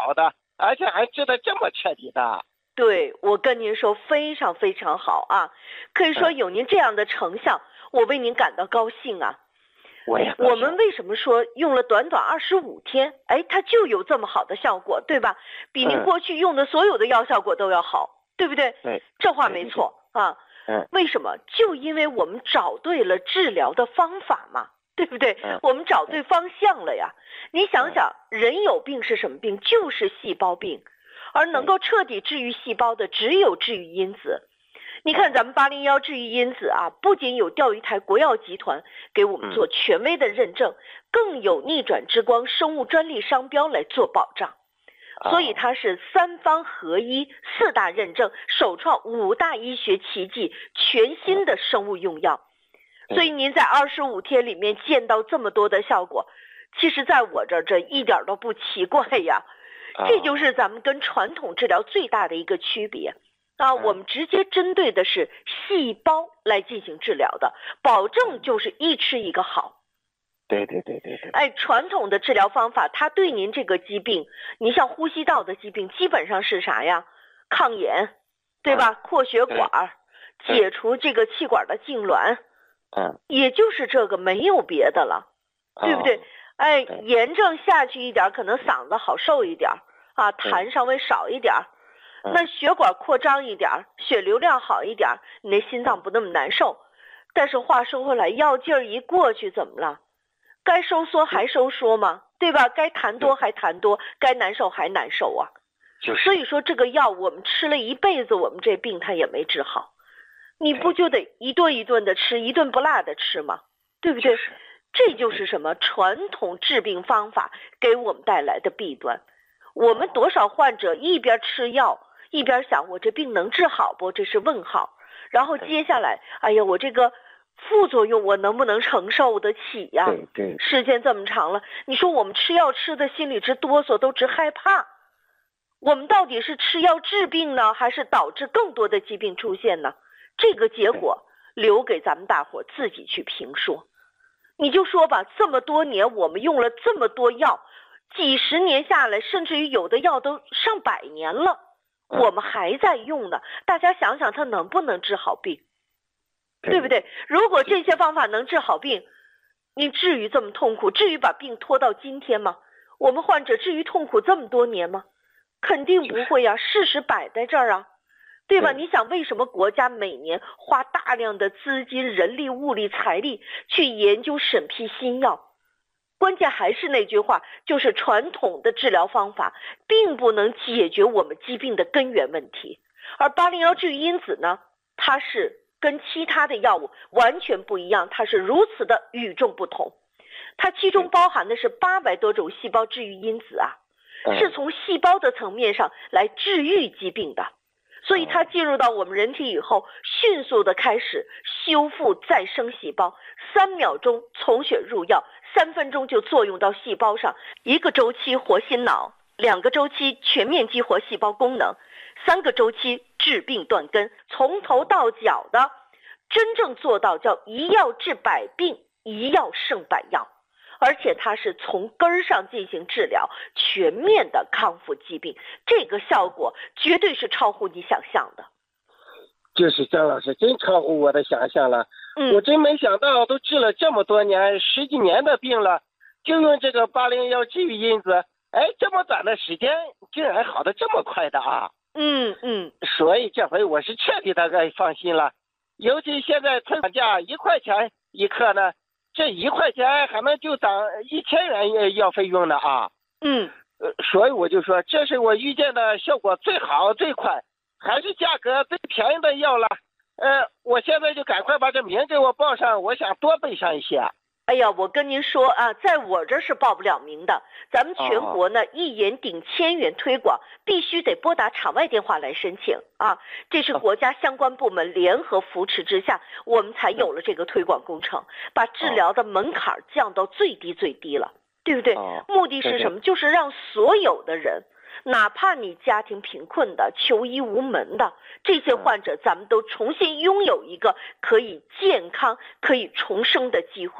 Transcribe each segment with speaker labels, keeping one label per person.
Speaker 1: 好的，而且还治得这么彻底的。
Speaker 2: 对，我跟您说非常非常好啊，可以说有您这样的成效，我为您感到高兴啊。我们为什么说用了短短25天，哎，它就有这么好的效果，对吧？比您过去用的所有的药效果都要好，对不对？
Speaker 1: 对，
Speaker 2: 这话没错啊。为什么？就因为我们找对了治疗的方法嘛，对不对？我们找对方向了呀。你想想，人有病是什么病？就是细胞病，而能够彻底治愈细胞的只有治愈因子。你看咱们801治愈因子啊，不仅有钓鱼台国药集团给我们做权威的认证，更有逆转之光生物专利商标来做保障，所以它是3方合一，4大认证，首创5大医学奇迹，全新的生物用药。所以您在25天里面见到这么多的效果，其实在我这一点都不奇怪呀。这就是咱们跟传统治疗最大的一个区别。我们直接针对的是细胞来进行治疗的，保证就是一吃一个好。
Speaker 1: 对。
Speaker 2: 哎，传统的治疗方法，它对您这个疾病，你像呼吸道的疾病，基本上是啥呀？抗炎，对吧？扩血管，解除这个气管的痉挛，也就是这个，没有别的了，对不对？哎，炎症下去一点，可能嗓子好受一点啊，痰稍微少一点。那血管扩张一点，血流量好一点，你那心脏不那么难受。但是话说回来，药劲儿一过去怎么了？该收缩还收缩吗？对吧？该痰多还痰多，该难受还难受啊。所以说这个药我们吃了一辈子，我们这病它也没治好。你不就得一顿一顿的吃，一顿不落的吃吗？对不对？这就是什么传统治病方法给我们带来的弊端。我们多少患者一边吃药一边想，我这病能治好不？这是问号。然后接下来，哎呀，我这个副作用我能不能承受得起呀？
Speaker 1: 对，
Speaker 2: 时间这么长了，你说我们吃药吃的心里直哆嗦，都直害怕。我们到底是吃药治病呢，还是导致更多的疾病出现呢？这个结果留给咱们大伙自己去评说。你就说吧，这么多年我们用了这么多药，几十年下来，甚至于有的药都上100年了，我们还在用呢。大家想想，它能不能治好病？对不对？如果这些方法能治好病，你至于这么痛苦？至于把病拖到今天吗？我们患者至于痛苦这么多年吗？肯定不会呀，事实摆在这儿啊，对吧？你想为什么国家每年花大量的资金、人力、物力、财力去研究审批新药？关键还是那句话，就是传统的治疗方法并不能解决我们疾病的根源问题。而801治愈因子呢，它是跟其他的药物完全不一样，它是如此的与众不同。它其中包含的是800多种细胞治愈因子啊，是从细胞的层面上来治愈疾病的。所以它进入到我们人体以后，迅速的开始修复再生细胞，3秒钟从血入药，3分钟就作用到细胞上，1个周期活心脑，2个周期全面激活细胞功能，3个周期治病断根，从头到脚的真正做到叫一药治百病，一药胜百药。而且它是从根儿上进行治疗，全面的康复疾病，这个效果绝对是超乎你想象的。
Speaker 1: 就是张老师真超乎我的想象了。我真没想到都治了这么多年，10几年的病了，就用这个801治愈因子，哎，这么短的时间竟然好的这么快的啊！所以这回我是彻底的放心了。尤其现在推广价1块钱一克呢，这1块钱还能就涨1000元药费用呢啊！所以我就说，这是我遇见的效果最好最快，还是价格最便宜的药了。我现在就赶快把这名给我报上，我想多备上一些。
Speaker 2: 哎呀，我跟您说啊，在我这是报不了名的。咱们全国呢，一眼顶1000元推广，必须得拨打场外电话来申请啊。这是国家相关部门联合扶持之下，我们才有了这个推广工程，把治疗的门槛降到最低最低了，对不对？目的是什么？就是让所有的人，哪怕你家庭贫困的、求医无门的这些患者，咱们都重新拥有一个可以健康、可以重生的机会。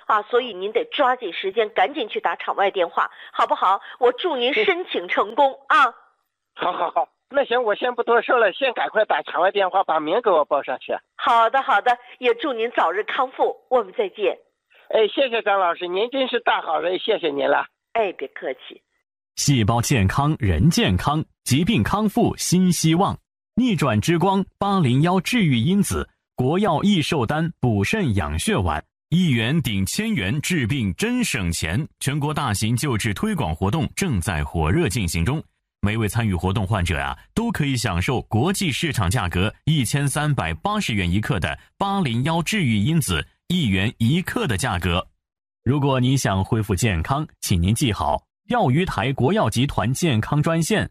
Speaker 2: 啊，所以您得抓紧时间，赶紧去打场外电话，好不好？我祝您申请成功啊！
Speaker 1: 好，那行，我先不多说了，先赶快打场外电话，把名给我报上去。
Speaker 2: 好的，也祝您早日康复，我们再见。
Speaker 1: 哎，谢谢张老师，您真是大好人，谢谢您了。
Speaker 2: 哎，别客气。
Speaker 3: 细胞健康人健康，疾病康复新希望。逆转之光801治愈因子，国药益寿丹补肾养血丸，1元顶1000元治病真省钱。全国大型救治推广活动正在火热进行中，每位参与活动患者都可以享受国际市场价格1380元一克的801治愈因子1元1克的价格。如果你想恢复健康，请您记好钓鱼台国药集团健康专线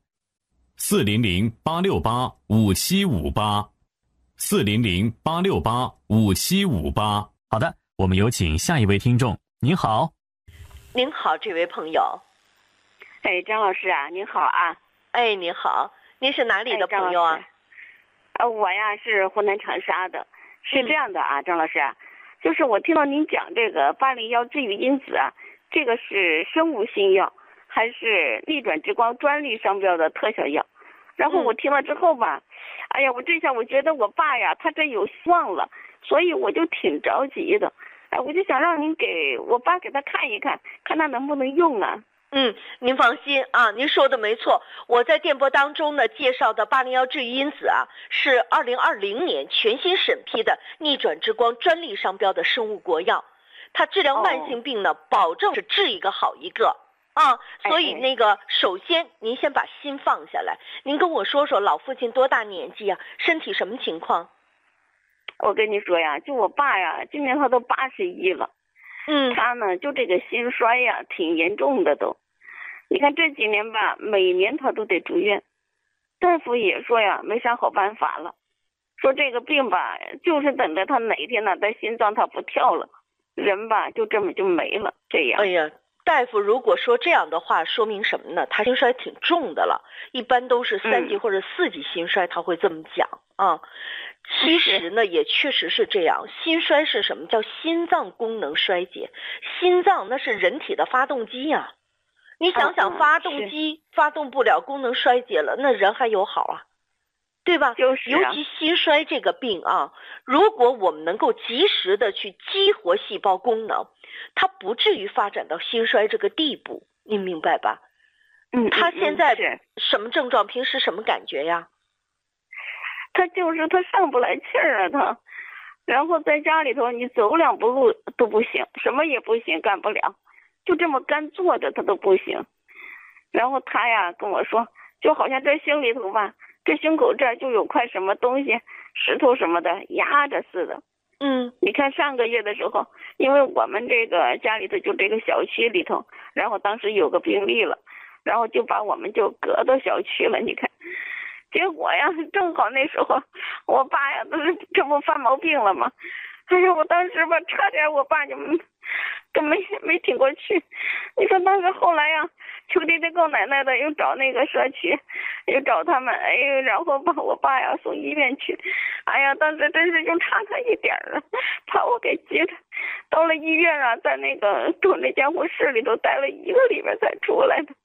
Speaker 3: 400-868-5758，400-868-5758。好的，我们有请下一位听众。您好。
Speaker 2: 您好，这位朋友。
Speaker 4: 哎，张老师啊，您好啊。
Speaker 2: 哎，您好，您是哪里的朋友啊？
Speaker 4: 我呀是湖南长沙的。是这样的啊，张老师啊，就是我听到您讲这个801治愈因子啊，这个是生物新药，还是逆转之光专利商标的特效药？然后我听了之后吧，哎呀，我这下我觉得我爸呀，他这有希望了，所以我就挺着急的。哎，我就想让您给我爸给他看一看，看他能不能用啊。
Speaker 2: 您放心啊，您说的没错。我在电波当中呢介绍的801治愈因子啊，是2020年全新审批的逆转之光专利商标的生物国药，它治疗慢性病呢，保证是治一个好一个啊。所以首先您先把心放下来，您跟我说说老父亲多大年纪啊，身体什么情况？
Speaker 4: 我跟你说呀，就我爸呀，今年他都81了。他呢就这个心衰呀挺严重的都。你看这几年吧，每年他都得住院，大夫也说呀没啥好办法了，说这个病吧就是等着他哪天呢他心脏他不跳了，人吧就这么就没了这样。
Speaker 2: 哎呀，大夫如果说这样的话，说明什么呢？他心衰挺重的了，一般都是3级或者4级心衰，他会这么讲啊。其实呢也确实是这样，心衰是什么？叫心脏功能衰竭。心脏那是人体的发动机呀，你想想发动机发动不了，功能衰竭了，那人还有好啊，对吧？
Speaker 4: 就是啊。
Speaker 2: 尤其心衰这个病啊，如果我们能够及时的去激活细胞功能，它不至于发展到心衰这个地步，你明白吧？他现在什么症状？平时什么感觉呀？
Speaker 4: 他就是他上不来气儿啊，他，然后在家里头你走2步路都不行，什么也不行，干不了，就这么干坐着他都不行。然后他呀跟我说，就好像这心里头吧，这胸口这儿就有块什么东西，石头什么的压着似的。你看上个月的时候，因为我们这个家里头就这个小区里头，然后当时有个病例了，然后就把我们就隔到小区了，你看。结果呀，正好那时候我爸呀，这不犯毛病了吗？哎呀，我当时吧，差点我爸就根本没挺过去。你说当时后来呀，求弟弟告奶奶的，又找那个社区，又找他们，哎呦，然后把我爸呀送医院去。哎呀，当时真是就差他一点了，把我给急的。到了医院啊，在那个住那监护室里头待了1个礼拜才出来的。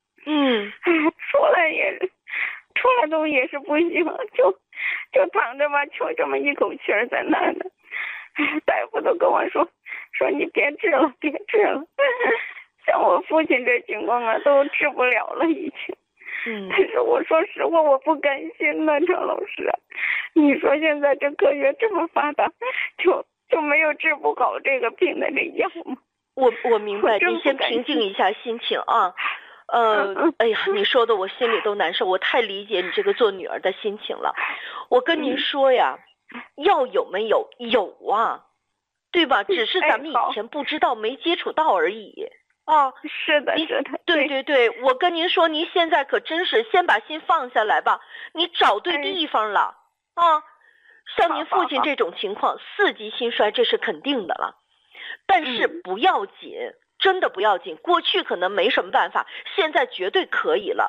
Speaker 4: 出来都也是不行，就躺着吧，就这么一口气儿在那呢。大夫都跟我说你别治了。像我父亲这情况啊，都治不了了已经。但是我说实话，我不甘心呢，张老师。你说现在这科学这么发达，就没有治不好这个病的这药吗？
Speaker 2: 我明白，你先平静一下心情啊。哎呀，你说的我心里都难受，我太理解你这个做女儿的心情了。我跟您说呀，药有没有？有啊，对吧？只是咱们以前不知道，没接触到而已啊。
Speaker 4: 是的。
Speaker 2: 对，我跟您说，您现在可真是先把心放下来吧，你找对地方了啊。像您父亲这种情况，4级心衰这是肯定的了，但是不要紧。真的不要紧，过去可能没什么办法，现在绝对可以了。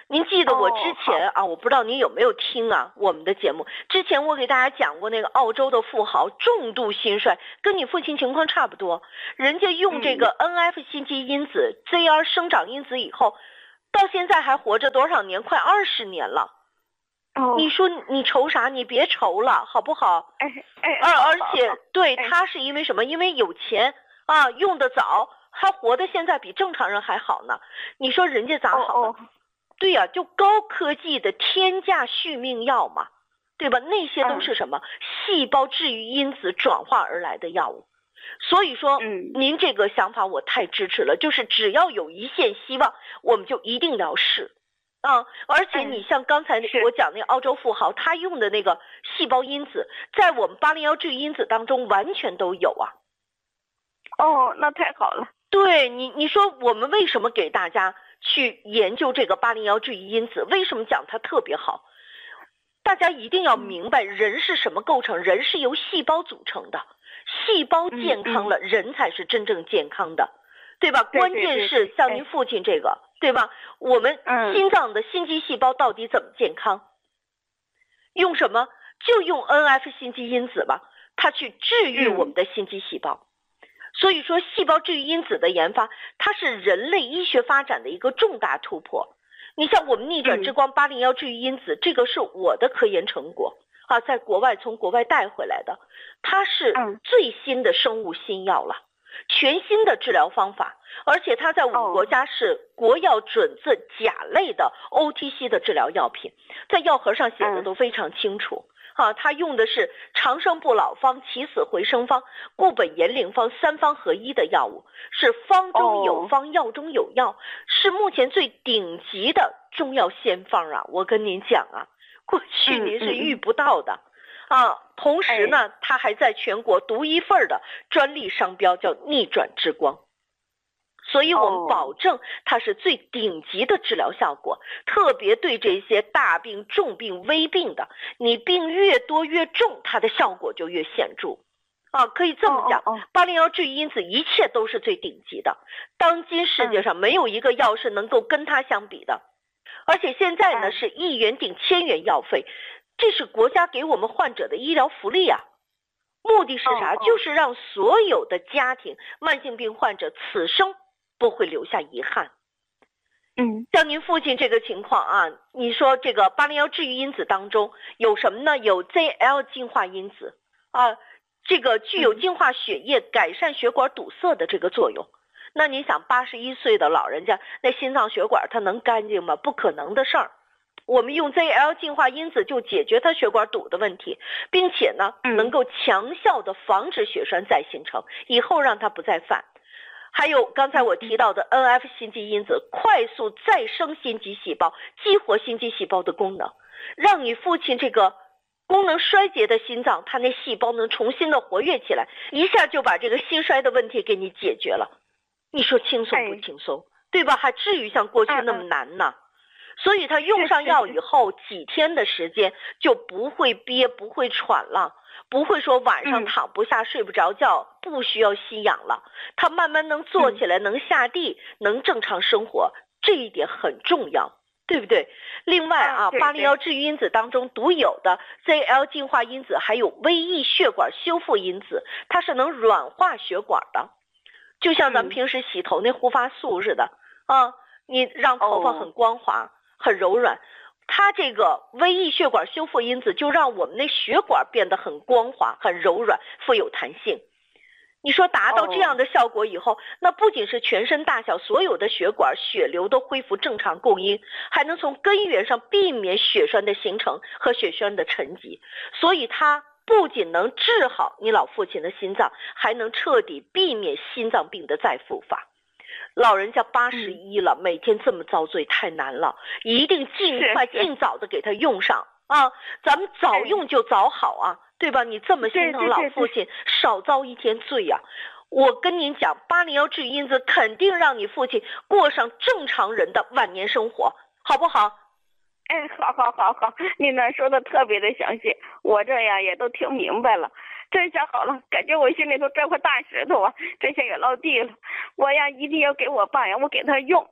Speaker 2: 您记得我之前我不知道您有没有听我们的节目，之前我给大家讲过那个澳洲的富豪重度心衰，跟你父亲情况差不多，人家用这个 NF 心肌因子、ZR 生长因子以后，到现在还活着多少年？快20年了。你说你愁啥？你别愁了，好不好？而且对他是因为什么？因为有钱用得早，还活得现在比正常人还好呢。你说人家咋好呢？对呀，就高科技的天价续命药嘛，对吧？那些都是什么？细胞治愈因子转化而来的药物。所以说，您这个想法我太支持了，就是只要有一线希望，我们就一定要试。而且你像刚才我讲那个澳洲富豪，他用的那个细胞因子，在我们801治愈因子当中完全都有啊。
Speaker 4: 那太好了。
Speaker 2: 对你说我们为什么给大家去研究这个801治愈因子？为什么讲它特别好？大家一定要明白，人是什么构成？人是由细胞组成的，细胞健康了，人才是真正健康的，对吧？关键是像您父亲这个。对吧？我们心脏的心肌细胞到底怎么健康？用什么？就用 NF 心肌因子吧，它去治愈我们的心肌细胞。所以说，细胞治愈因子的研发，它是人类医学发展的一个重大突破。你像我们逆转之光801治愈因子，这个是我的科研成果在国外从国外带回来的，它是最新的生物新药了。全新的治疗方法，而且它在我们国家是国药准字甲类的 OTC 的治疗药品，在药盒上写的都非常清楚它用的是长生不老方、起死回生方、固本延龄方3方合一的药物，是方中有方，药中有药，是目前最顶级的中药先方我跟您讲过去您是遇不到的同时呢，它还在全国独一份的专利商标叫逆转之光，所以我们保证它是最顶级的治疗效果，特别对这些大病、重病、危病的，你病越多越重，它的效果就越显著可以这么讲，801治愈因子一切都是最顶级的，当今世界上没有一个药是能够跟它相比的，而且现在呢是1元顶1000元药费。这是国家给我们患者的医疗福利目的是啥？就是让所有的家庭慢性病患者此生不会留下遗憾。像您父亲这个情况你说这个801治愈因子当中有什么呢？有 ZL 净化因子这个具有净化血液、改善血管堵塞的这个作用。那你想81岁的老人家，那心脏血管它能干净吗？不可能的事儿。我们用 ZL 净化因子就解决它血管堵的问题，并且呢能够强效的防止血栓再形成，以后让它不再犯。还有刚才我提到的 NF 心肌因子，快速再生心肌细胞，激活心肌细胞的功能，让你父亲这个功能衰竭的心脏，它那细胞能重新的活跃起来，一下就把这个心衰的问题给你解决了。你说轻松不轻松？对吧？还至于像过去那么难呢？所以他用上药以后几天的时间就不会憋，不会喘了，不会说晚上躺不下睡不着觉，不需要吸氧了，他慢慢能坐起来，能下地，能正常生活，这一点很重要，对不对？另外801治愈因子当中独有的 ZL 净化因子还有微翼血管修复因子，它是能软化血管的，就像咱们平时洗头那护发素似的你让头发很光滑很柔软，它这个微翼血管修复因子就让我们那血管变得很光滑很柔软富有弹性。你说达到这样的效果以后那不仅是全身大小所有的血管血流都恢复正常供应，还能从根源上避免血栓的形成和血栓的沉积，所以它不仅能治好你老父亲的心脏，还能彻底避免心脏病的再复发。老人家81了，每天这么遭罪太难了，一定尽快尽早的给他用上咱们早用就早好对吧？你这么心疼老父亲，少遭一天罪我跟您讲，801治愈因子肯定让你父亲过上正常人的晚年生活，好不好？
Speaker 4: 好，你那说的特别的详细，我这样也都听明白了。这下好了，感觉我心里头这块大石头这下也落地了。我一定要给我爸我给他用。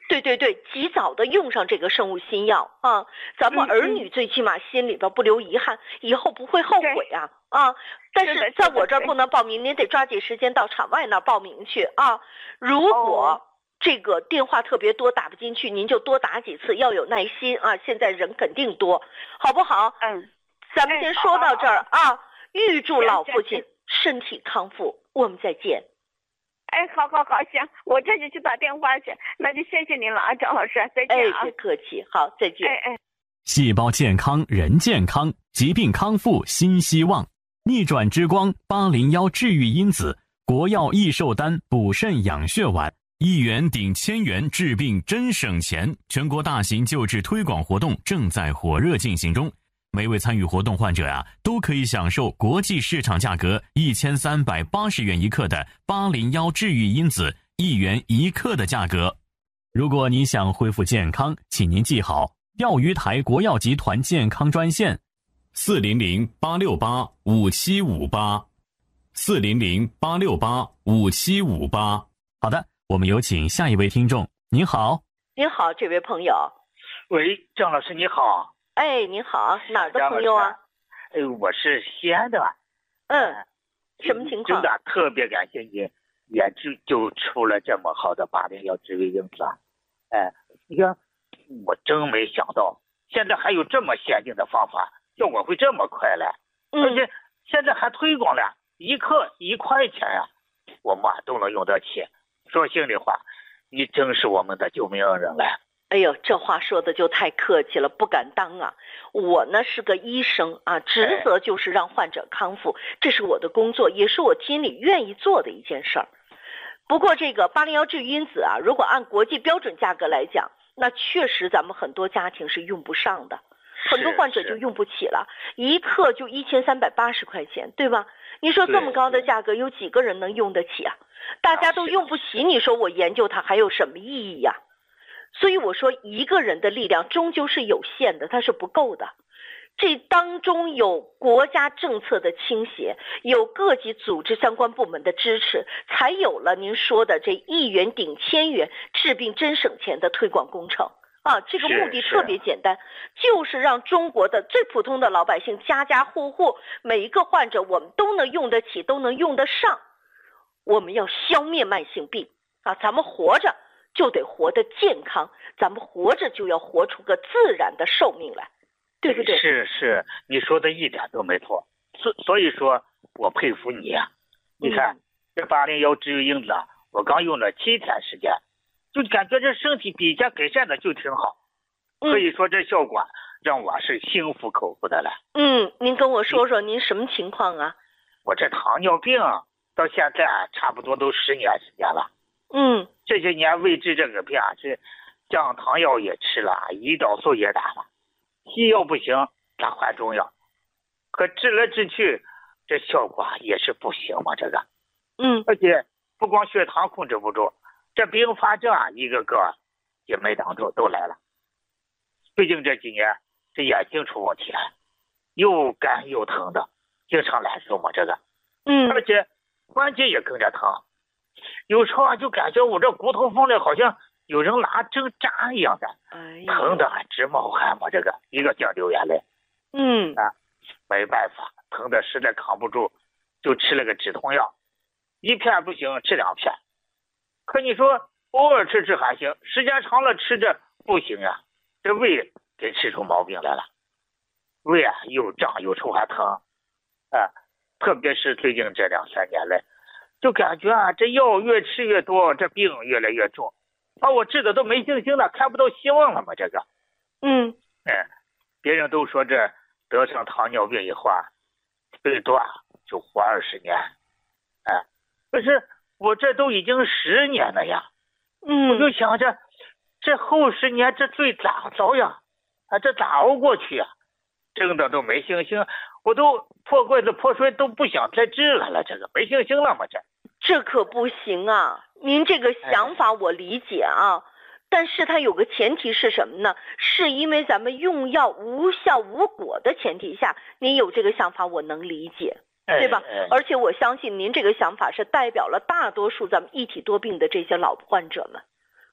Speaker 2: 对对对，及早的用上这个生物新药啊，咱们儿女最起码心里边不留遗憾，以后不会后悔啊啊！但是在我这儿不能报名，您得抓紧时间到场外那儿报名去啊。如果这个电话特别多打不进去，您就多打几次，要有耐心啊。现在人肯定多，好不好？咱们先说到这儿啊。预祝老父亲身体康复，我们再见。
Speaker 4: 好，行，我这就去打电话去。那就谢谢您了啊，张老师，再见啊。
Speaker 2: 别客气，好，再见。
Speaker 3: 细胞健康人健康，疾病康复新希望。逆转之光801治愈因子，国药益寿丹补肾养血丸，1元顶1000元治病真省钱。全国大型救治推广活动正在火热进行中。每位参与活动患者都可以享受国际市场价格1380元一克的801治愈因子1元1克的价格。如果你想恢复健康，请您记好钓鱼台国药集团健康专线400-868-5758，400-868-5758。好的，我们有请下一位听众。您好。
Speaker 2: 您好，这位朋友。
Speaker 5: 喂，张老师你好。
Speaker 2: 您好，哪儿的朋友啊？
Speaker 5: 我是西安的。
Speaker 2: 什么情况？
Speaker 5: 真的特别感谢你，也就出了这么好的801治愈因子。你看，我真没想到，现在还有这么先进的方法，效果会这么快嘞。而且现在还推广了，1克1块钱呀，我妈都能用得起。说心里话，你真是我们的救命恩人嘞。
Speaker 2: 哎呦，这话说的就太客气了，不敢当啊。我呢是个医生啊，职责就是让患者康复，这是我的工作，也是我心里愿意做的一件事儿。不过这个801治愈因子啊，如果按国际标准价格来讲，那确实咱们很多家庭是用不上的，很多患者就用不起了，1克就1380块钱，对吧？你说这么高的价格，有几个人能用得起啊？大家都用不起，你说我研究它还有什么意义呀？所以我说，一个人的力量终究是有限的，它是不够的。这当中有国家政策的倾斜，有各级组织相关部门的支持，才有了您说的这1元顶1000元治病真省钱的推广工程啊。这个目的特别简单，就是让中国的最普通的老百姓，家家户户每一个患者，我们都能用得起，都能用得上。我们要消灭慢性病啊，咱们活着就得活得健康，咱们活着就要活出个自然的寿命来，对不对？
Speaker 5: 是，你说的一点都没错。所以说我佩服你啊。你看这801治愈因子啊，我刚用了7天时间，就感觉这身体比以前改善的就挺好。可以说这效果让我是心服口服的了。
Speaker 2: 您跟我说说您什么情况啊？
Speaker 5: 我这糖尿病到现在差不多都10年时间了。这些年为治这个病是降糖药也吃了，胰岛素也打了，西药不行，咱换中药。可治来治去，这效果也是不行嘛，这个。而且不光血糖控制不住，这并发症一个个也没挡住，都来了。毕竟这几年这眼睛出问题了，又干又疼的，经常难受嘛，这个。而且关节也跟着疼。有时候就感觉我这骨头缝里好像有人拿针扎一样的，疼的直冒汗嘛，这个一个劲流眼泪。没办法，疼的实在扛不住，就吃了个止痛药，1片不行吃2片。可你说偶尔吃吃还行，时间长了吃着不行呀，这胃给吃出毛病来了，胃又胀又臭还疼。特别是最近这2-3年来，就感觉这药越吃越多，这病越来越重，把我治的都没信心了，看不到希望了嘛，这个。别人都说这得上糖尿病以后最多就活20年。可是我这都已经10年了呀。我就想着这后10年这罪咋遭呀？这咋熬过去呀？真的都没信心，我都破罐子破摔都不想再治了，这个没信心了嘛，
Speaker 2: 这可不行啊！您这个想法我理解啊，但是它有个前提是什么呢？是因为咱们用药无效无果的前提下，您有这个想法我能理解，对吧？而且我相信您这个想法是代表了大多数咱们一体多病的这些老患者们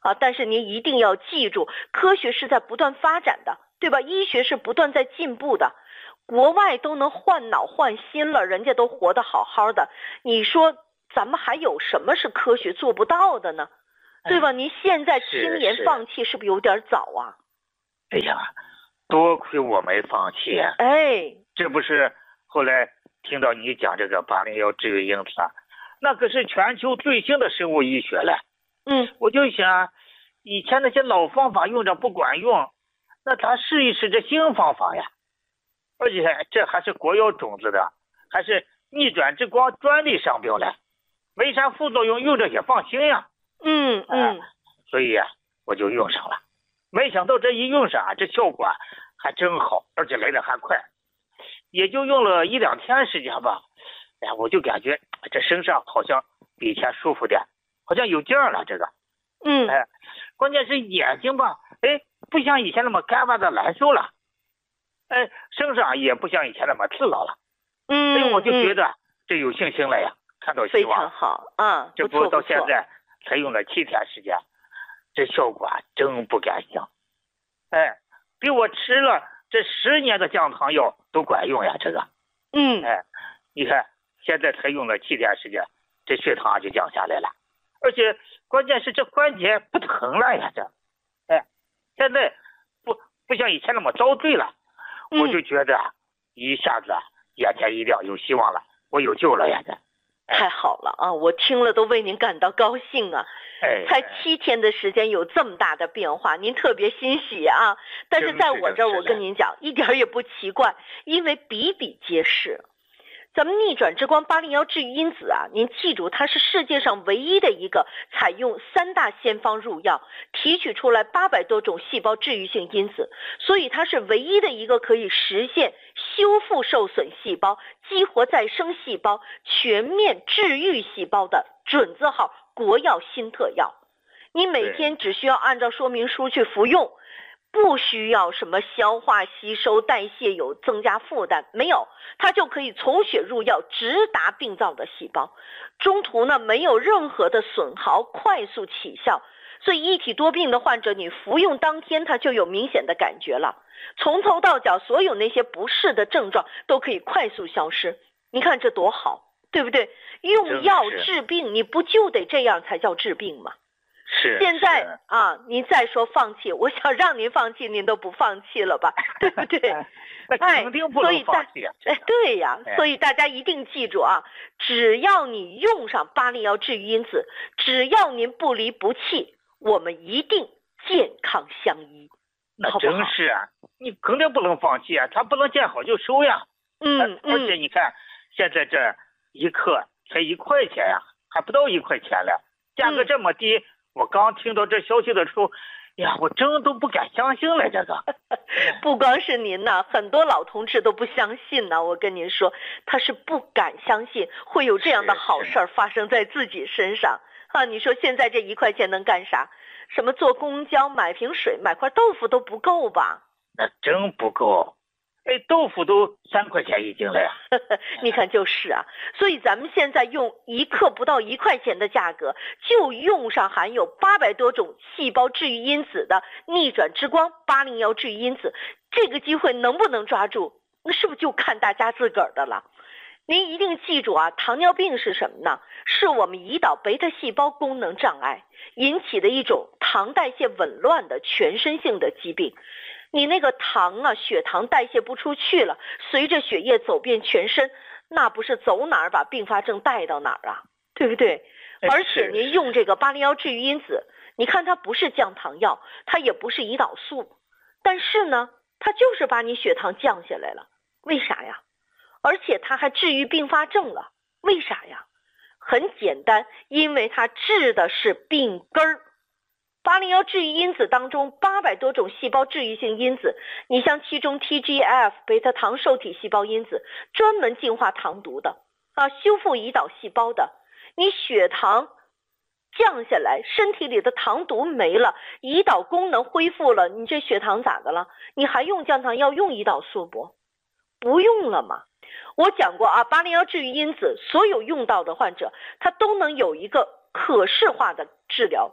Speaker 2: 啊，但是您一定要记住，科学是在不断发展的，对吧？医学是不断在进步的，国外都能换脑换心了，人家都活得好好的，你说咱们还有什么是科学做不到的呢？对吧？您现在轻言放弃是不是有点早啊？
Speaker 5: 哎呀，多亏我没放弃啊！
Speaker 2: 哎，
Speaker 5: 这不是后来听到你讲这个801治愈因子啊，那可是全球最新的生物医学了。我就想，以前那些老方法用着不管用，那咱试一试这新方法呀。而且这还是国药种子的，还是逆转之光专利商标了，没啥副作用，用着也放心呀。所以呀，我就用上了。没想到这一用上，这效果还真好，而且来得还快，也就用了1、2天时间吧。哎呀，我就感觉这身上好像比以前舒服点，好像有劲儿了。这个，关键是眼睛吧，不像以前那么干巴的难受了，身上也不像以前那么刺挠了。我就觉得这有信心了呀，看到希望。
Speaker 2: 非常好啊，
Speaker 5: 这不到现在才用了7天时间，这效果真不敢想。比我吃了这10年的降糖药都管用呀，这个。你看现在才用了7天时间，这血糖就降下来了，而且关键是这关节不疼了呀，这。现在不像以前那么遭罪了，我就觉得一下子眼前一亮，有希望了，我有救了呀，这。
Speaker 2: 太好了啊！我听了都为您感到高兴啊！才7天的时间有这么大的变化，您特别欣喜啊！但是在我这儿，我跟您讲，一点也不奇怪，因为比比皆是。咱们逆转之光801治愈因子啊，您记住，它是世界上唯一的一个采用3大先方入药，提取出来800多种细胞治愈性因子，所以它是唯一的一个可以实现修复受损细胞、激活再生细胞、全面治愈细胞的准字号国药新特药。你每天只需要按照说明书去服用，不需要什么消化吸收代谢有增加负担，没有，它就可以从血入药，直达病灶的细胞，中途呢没有任何的损耗，快速起效。所以一体多病的患者，你服用当天他就有明显的感觉了，从头到脚所有那些不适的症状都可以快速消失。你看这多好，对不对？用药治病，你不就得这样才叫治病吗？现在啊，您再说放弃，我想让您放弃，您都不放弃了吧，对不对？
Speaker 5: 肯定不能放弃啊！
Speaker 2: 对呀，所以大家一定记住啊，只要你用上801治愈因子，只要您不离不弃，我们一定健康相依。
Speaker 5: 那真是啊，你肯定不能放弃啊，它不能见好就收呀。而且你看，现在这一克才1块钱呀，还不到1块钱了，价格这么低。我刚听到这消息的时候，呀，我真都不敢相信了。这个，
Speaker 2: 不光是您呐，很多老同志都不相信呢。我跟您说，他是不敢相信会有这样的好事儿发生在自己身上啊！你说现在这1块钱能干啥？什么坐公交、买瓶水、买块豆腐都不够吧？
Speaker 5: 那真不够。豆腐都3块钱一斤了呀！
Speaker 2: 你看就是啊，所以咱们现在用1克不到1块钱的价格，就用上含有800多种细胞治愈因子的逆转之光801治愈因子，这个机会能不能抓住？那是不是就看大家自个儿的了？您一定记住啊，糖尿病是什么呢？是我们胰岛贝塔细胞功能障碍引起的一种糖代谢紊乱的全身性的疾病。你那个糖啊，血糖代谢不出去了，随着血液走遍全身，那不是走哪儿把并发症带到哪儿啊，对不对？而且您用这个801治愈因子，你看它不是降糖药，它也不是胰岛素，但是呢，它就是把你血糖降下来了。为啥呀？而且它还治愈并发症了，为啥呀？很简单，因为它治的是病根儿。801治愈因子当中800多种细胞治愈性因子，你像其中 TGF 贝塔糖受体细胞因子专门净化糖毒的啊，修复胰岛细胞的。你血糖降下来，身体里的糖毒没了，胰岛功能恢复了，你这血糖咋的了？你还用降糖药、用胰岛素不？不用了嘛。我讲过啊，801治愈因子所有用到的患者，他都能有一个可视化的治疗。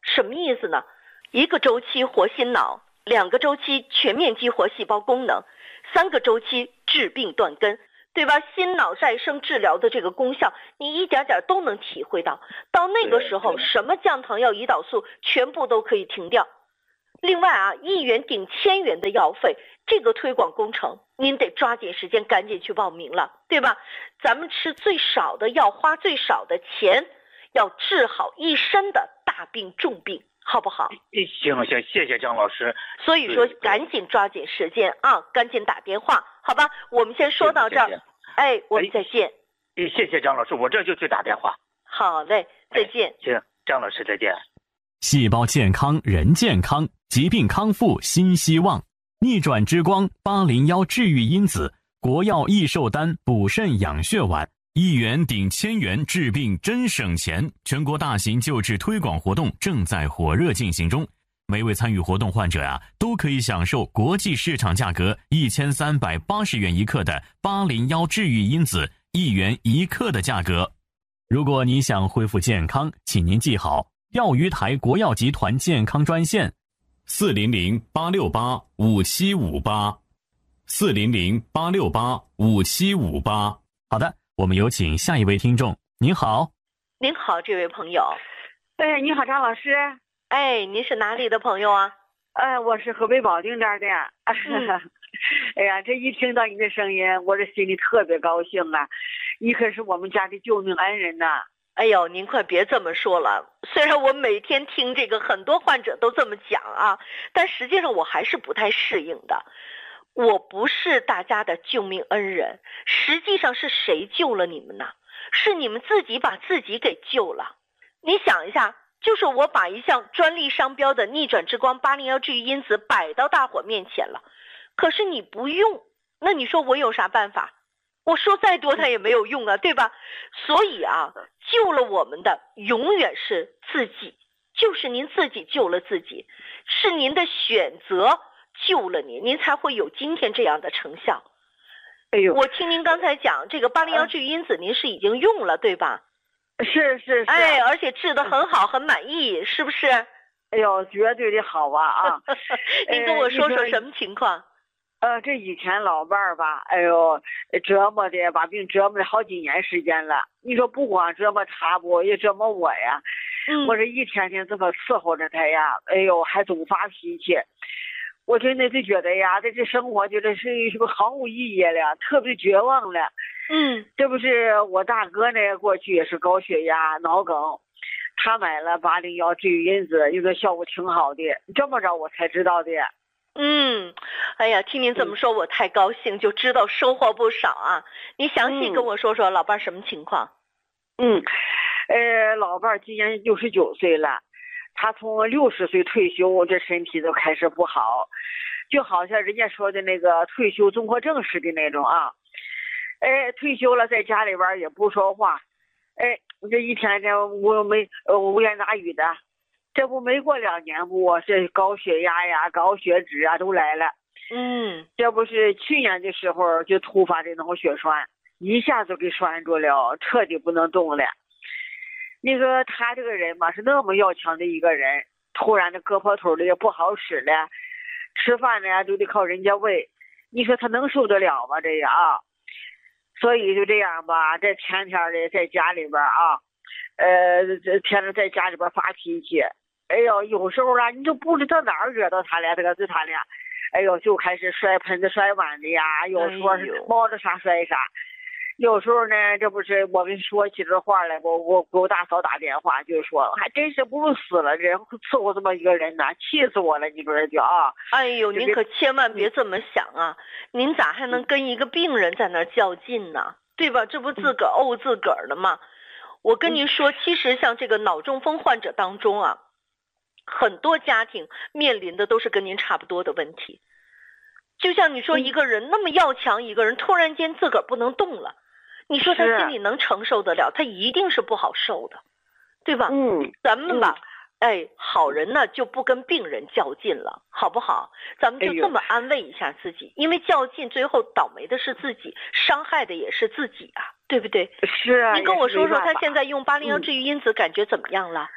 Speaker 2: 什么意思呢？1个周期活心脑，2个周期全面激活细胞功能，3个周期治病断根，对吧？心脑再生治疗的这个功效，你一点点都能体会到。到那个时候，什么降糖药、胰岛素全部都可以停掉。另外啊，1元顶1000元的药费，这个推广工程您得抓紧时间赶紧去报名了，对吧？咱们吃最少的药，花最少的钱，要治好一身的大病重病，好不好？
Speaker 5: 行，谢谢张老师。
Speaker 2: 所以说赶紧抓紧时间啊，赶紧打电话，好吧？我们先说到这儿，我们再见。
Speaker 5: 谢谢张老师，我这就去打电话。
Speaker 2: 好嘞，再见。
Speaker 5: 行，张老师再见。
Speaker 3: 细胞健康人健康，疾病康复新希望。逆转之光801治愈因子，国药益寿丹补肾养血丸，1元顶1000元治病真省钱。全国大型救治推广活动正在火热进行中，每位参与活动患者都可以享受国际市场价格1380元一克的801治愈因子1元1克的价格。如果你想恢复健康，请您记好钓鱼台国药集团健康专线400-868-5758，400-868-5758。好的，我们有请下一位听众。您好。
Speaker 2: 您好，这位朋友。
Speaker 6: 你好，张老师。
Speaker 2: 您是哪里的朋友啊？
Speaker 6: 我是河北保定这儿的。哎呀，这一听到你的声音，我这心里特别高兴啊！你可是我们家的救命恩人呐。
Speaker 2: 哎呦，您快别这么说了。虽然我每天听这个很多患者都这么讲啊，但实际上我还是不太适应的。我不是大家的救命恩人，实际上是谁救了你们呢？是你们自己把自己给救了。你想一下，就是我把一项专利商标的逆转之光801治愈因子摆到大伙面前了，可是你不用，那你说我有啥办法？我说再多它也没有用啊，对吧？所以啊，救了我们的永远是自己，就是您自己救了自己，是您的选择救了您，您才会有今天这样的成效。
Speaker 6: 哎呦，
Speaker 2: 我听您刚才讲这个801治愈因子，您是已经用了对吧？
Speaker 6: 是。
Speaker 2: 而且治得很好，很满意，是不是？
Speaker 6: 哎呦，绝对的好啊！
Speaker 2: 您跟我说说什么情况？
Speaker 6: 这以前老伴儿吧，哎呦，折磨的，把病折磨了好几年时间了。你说不光折磨他不，也折磨我呀。我这一天天这么伺候着他呀，哎呦，还总发脾气。我真的就觉得呀，这生活就是个毫无意义了，特别绝望了。这不是我大哥呢，过去也是高血压、脑梗，他买了801治愈因子，有个效果挺好的，这么着我才知道的。
Speaker 2: 哎呀，听您这么说，我太高兴，就知道收获不少啊。你详细跟我说说老伴什么情况？
Speaker 6: 老伴今年69岁了，他从60岁退休，这身体都开始不好，就好像人家说的那个退休综合症似的那种啊。退休了，在家里边也不说话，这一天这无言打语的。这不没过2年不，这高血压呀、高血脂啊都来了。这不是去年的时候就突发的脑血栓，一下子给栓住了，彻底不能动了。那个他这个人嘛，是那么要强的一个人，突然的胳膊腿的也不好使了，吃饭呢都得靠人家喂，你说他能受得了吗？这样啊，所以就这样吧，这天天的在家里边啊，这天天在家里边发脾气。哎呦，有时候啊，你就不知道哪儿惹到他俩，得罪他俩。哎呦，就开始摔盆子、摔碗的呀，有时候摸着啥摔啥。有时候呢，这不是我们说起这话来，我给我大嫂打电话，就说还真是不如死了，人伺候这么一个人呢，气死我了，你说这啊！
Speaker 2: 哎呦，您可千万别这么想啊！您咋还能跟一个病人在那较劲呢？对吧？这不自个儿怄自个儿的吗？我跟您说，其实像这个脑中风患者当中啊，很多家庭面临的都是跟您差不多的问题。就像你说，一个人那么要强，一个人突然间自个儿不能动了，你说他心里能承受得了？他一定是不好受的，对吧？咱们吧，好人呢就不跟病人较劲了，好不好？咱们就这么安慰一下自己，因为较劲最后倒霉的是自己，伤害的也是自己啊，对不对？
Speaker 6: 是啊。
Speaker 2: 你跟我说说，他现在用801治愈因子感觉怎么样了？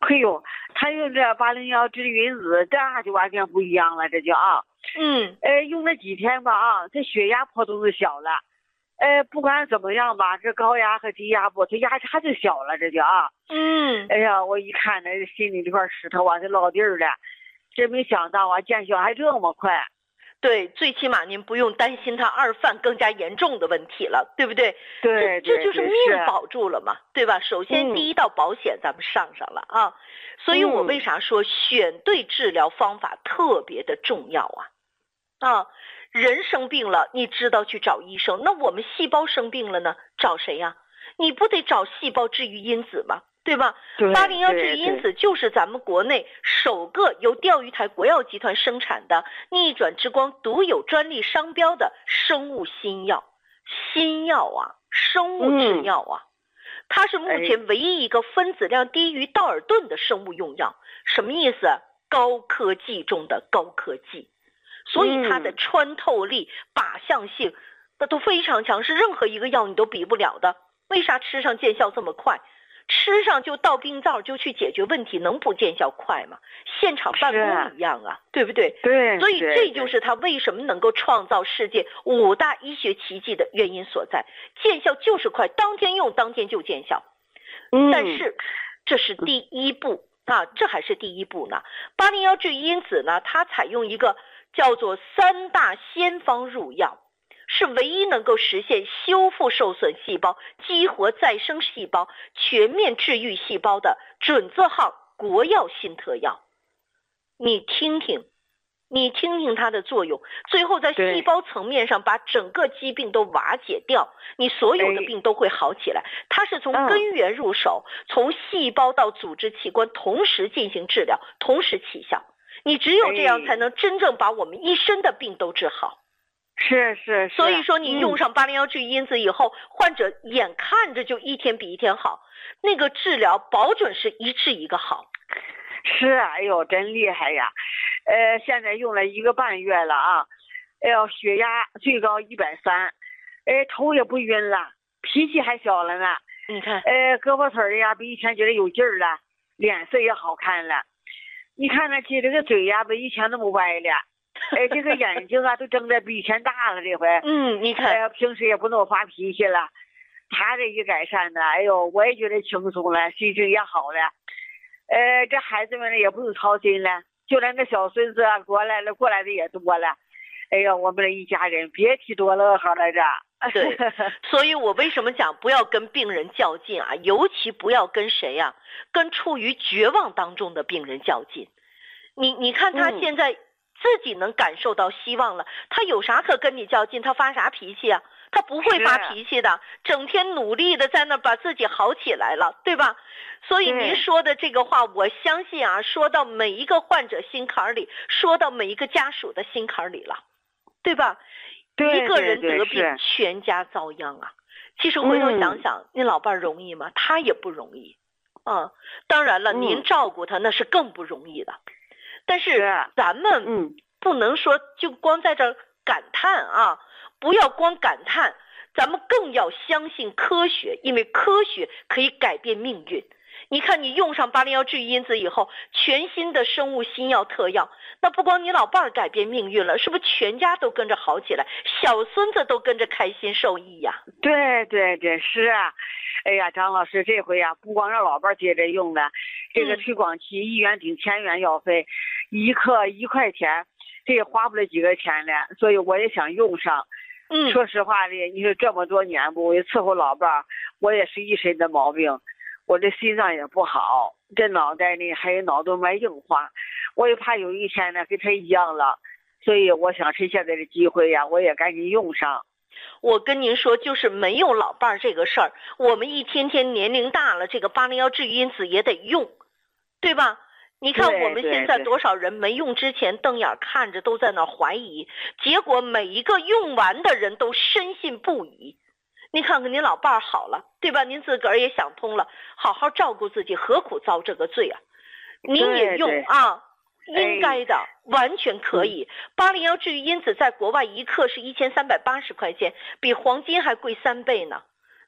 Speaker 6: 哎呦，他用这801治晕子，这就完全不一样了，这就啊。用了几天吧啊，这血压波都是小了。不管怎么样吧，这高压和低压波，这压差就小了，这就啊。哎呀，我一看那心里这块石头啊，就落地儿了。真没想到啊，见效还这么快。
Speaker 2: 对，最起码您不用担心他二犯更加严重的问题了，对不对？
Speaker 6: 对，
Speaker 2: 这就是命保住了嘛，对吧？首先第一道保险咱们上了啊，所以我为啥说选对治疗方法特别的重要啊？人生病了，你知道去找医生，那我们细胞生病了呢，找谁呀？你不得找细胞治愈因子吗？对吧？801治愈因子就是咱们国内首个由钓鱼台国药集团生产的逆转之光独有专利商标的生物新药。新药啊，生物制药啊，它是目前唯一一个分子量低于道尔顿的生物用药。什么意思？高科技中的高科技，所以它的穿透力、靶向性那都非常强，是任何一个药你都比不了的。为啥吃上见效这么快？吃上就到病灶就去解决问题，能不见效快吗？现场办公一样啊，对不对？
Speaker 6: 对，
Speaker 2: 所以这就是他为什么能够创造世界5大医学奇迹的原因所在，见效就是快，当天用当天就见效。但是这是第一步啊，这还是第一步呢。801治愈因子呢，它采用一个叫做3大先方入药，是唯一能够实现修复受损细胞、激活再生细胞、全面治愈细胞的准字号国药新特药。你听听它的作用，最后在细胞层面上把整个疾病都瓦解掉，你所有的病都会好起来。它是从根源入手，从细胞到组织器官同时进行治疗，同时起效。你只有这样才能真正把我们一身的病都治好。
Speaker 6: 是，
Speaker 2: 所以说你用上801治愈因子以后，患者眼看着就一天比一天好，那个治疗保准是一治一个好。
Speaker 6: 是啊，哎呦，真厉害呀！现在用了1个半月了啊，血压最高130，头也不晕了，脾气还小了呢。
Speaker 2: 你看，
Speaker 6: 胳膊腿呀比以前觉得有劲儿了，脸色也好看了。你看那这个嘴呀比以前那么歪了。这个眼睛啊都睁得比以前大了，这回。
Speaker 2: 你看，
Speaker 6: 平时也不那么发脾气了。他这一改善呢，哎呦，我也觉得轻松了，心情也好了。这孩子们呢也不用操心了，就连个小孙子啊过来的也多了。哎呀，我们这一家人别提多乐呵了这。
Speaker 2: 对，所以我为什么讲不要跟病人较劲啊？尤其不要跟谁呀？跟处于绝望当中的病人较劲。你看他现在自己能感受到希望了，他有啥可跟你较劲？他发啥脾气啊？他不会发脾气的，整天努力的在那把自己好起来了，对吧？所以您说的这个话，我相信啊，说到每一个患者心坎里，说到每一个家属的心坎里了，对吧？一个人得病，全家遭殃啊。其实回头想想，您老伴容易吗？他也不容易。当然了，您照顾他那是更不容易的。但是咱们不能说就光在这感叹啊，不要光感叹，咱们更要相信科学，因为科学可以改变命运。你看你用上801治愈因子以后，全新的生物新药特药，那不光你老伴儿改变命运了，是不是全家都跟着好起来，小孙子都跟着开心受益呀？
Speaker 6: 对，是啊。哎呀，张老师这回啊，不光让老伴儿接着用了，这个推广期1元顶1000元药费，1克1块钱，这也花不了几个钱了，所以我也想用上。说实话的，你说这么多年不，我也伺候老伴儿，我也是一身的毛病，我这心脏也不好，这脑袋呢还有脑动脉硬化，我也怕有一天呢跟他一样了，所以我想趁现在的机会呀，我也赶紧用上。
Speaker 2: 我跟您说，就是没有老伴儿这个事儿，我们一天天年龄大了，这个801治愈因子也得用，对吧？你看我们现在多少人没用之前瞪眼看着都在那怀疑，结果每一个用完的人都深信不疑。你看看您老伴儿好了，对吧？您自个儿也想通了，好好照顾自己，何苦遭这个罪啊？您也用啊，应该的，完全可以。801治愈因子在国外1克是1380块钱，比黄金还贵3倍呢。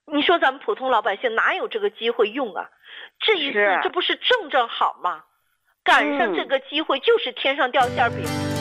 Speaker 2: 你说咱们普通老百姓哪有这个机会用啊？这一次这不是正好吗？赶上这个机会就是天上掉馅饼。